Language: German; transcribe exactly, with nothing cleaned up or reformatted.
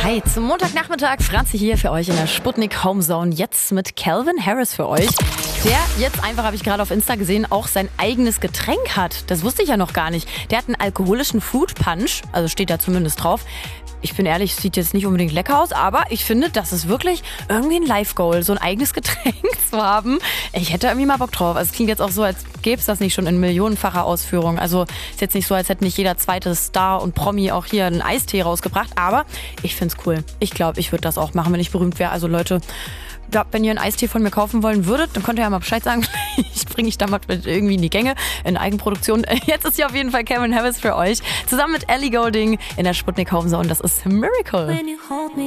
Hi, zum Montagnachmittag, Franzi hier für euch in der Sputnik Homezone. Jetzt mit Calvin Harris für euch. Der jetzt einfach, habe ich gerade auf Insta gesehen, auch sein eigenes Getränk hat. Das wusste ich ja noch gar nicht. Der hat einen alkoholischen Fruit Punch, also steht da zumindest drauf. Ich bin ehrlich, sieht jetzt nicht unbedingt lecker aus, aber ich finde, das ist wirklich irgendwie ein Life-Goal, so ein eigenes Getränk zu haben. Ich hätte irgendwie mal Bock drauf. Also es klingt jetzt auch so, als gäbe es das nicht schon in millionenfacher Ausführung. Also ist jetzt nicht so, als hätte nicht jeder zweite Star und Promi auch hier einen Eistee rausgebracht. Aber ich find's cool. Ich glaube, ich würde das auch machen, wenn ich berühmt wäre. Also Leute, ja, wenn ihr einen Eistee von mir kaufen wollen würdet, dann könnt ihr ja mal Bescheid sagen. Ich bringe ich da mal irgendwie in die Gänge, in Eigenproduktion. Jetzt ist hier auf jeden Fall Calvin Harris für euch. Zusammen mit Ellie Goulding in der Sputnik Homezone. Das ist Miracle.